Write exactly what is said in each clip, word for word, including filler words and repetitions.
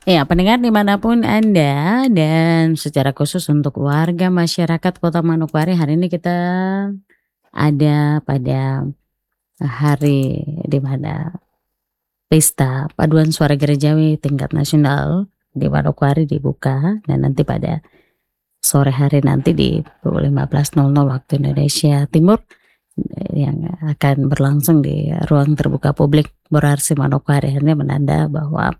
Ya, pendengar dimanapun Anda dan secara khusus untuk warga masyarakat Kota Manokwari, hari ini kita ada pada hari di mana pesta paduan suara gerejawi tingkat nasional di Manokwari dibuka, dan nanti pada sore hari nanti di pukul lima belas nol nol waktu Indonesia Timur eh, yang akan berlangsung di ruang terbuka publik Borarsi Manokwari. Ini menanda bahwa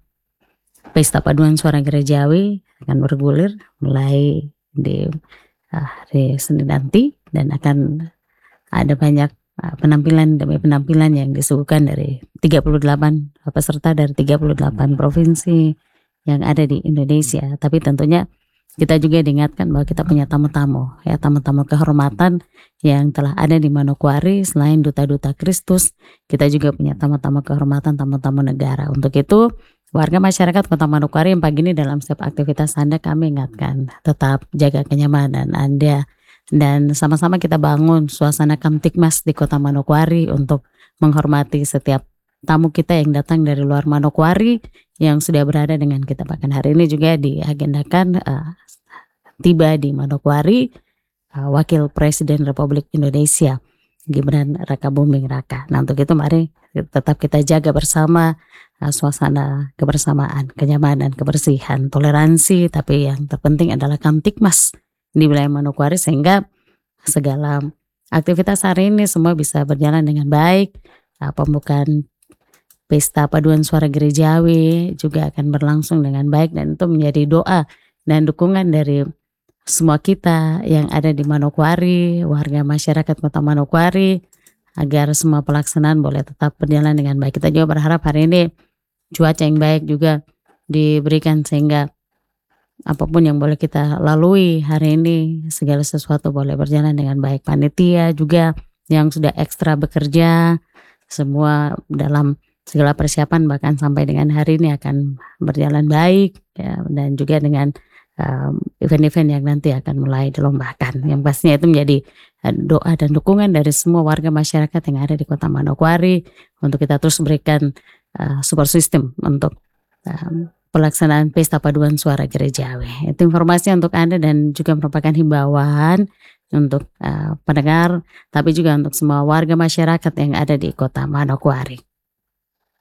pesta paduan suara gerejawi akan bergulir mulai di uh, hari Senin nanti, dan akan ada banyak uh, penampilan demi penampilan yang disuguhkan dari tiga puluh delapan peserta dari tiga puluh delapan provinsi yang ada di Indonesia. Tapi tentunya kita juga diingatkan bahwa kita punya tamu-tamu, ya, tamu-tamu kehormatan yang telah ada di Manokwari. Selain duta-duta Kristus, kita juga punya tamu-tamu kehormatan, tamu-tamu negara. Untuk itu, warga masyarakat Kota Manokwari yang pagi ini dalam setiap aktivitas Anda, kami ingatkan tetap jaga kenyamanan Anda, dan sama-sama kita bangun suasana Kamtikmas di Kota Manokwari untuk menghormati setiap tamu kita yang datang dari luar Manokwari yang sudah berada dengan kita. Bahkan hari ini juga diagendakan uh, tiba di Manokwari uh, Wakil Presiden Republik Indonesia Gibran Rakabuming Raka. Nah, untuk itu mari tetap kita jaga bersama uh, suasana kebersamaan, kenyamanan, kebersihan, toleransi, tapi yang terpenting adalah Kamtikmas di wilayah Manokwari, sehingga segala aktivitas hari ini semua bisa berjalan dengan baik. Uh, pembukaan pesta paduan suara gerejawi juga akan berlangsung dengan baik, dan itu menjadi doa dan dukungan dari semua kita yang ada di Manokwari, warga masyarakat Kota Manokwari, agar semua pelaksanaan boleh tetap berjalan dengan baik. Kita juga berharap hari ini cuaca yang baik juga diberikan, sehingga apapun yang boleh kita lalui hari ini, segala sesuatu boleh berjalan dengan baik. Panitia juga yang sudah ekstra bekerja, semua dalam segala persiapan bahkan sampai dengan hari ini akan berjalan baik, ya, dan juga dengan um, event-event yang nanti akan mulai dilombakan. Yang pastinya itu menjadi uh, doa dan dukungan dari semua warga masyarakat yang ada di Kota Manokwari untuk kita terus berikan uh, support system untuk um, pelaksanaan pesta paduan suara gerejawi. Itu informasi untuk Anda dan juga merupakan himbauan untuk uh, pendengar, tapi juga untuk semua warga masyarakat yang ada di Kota Manokwari.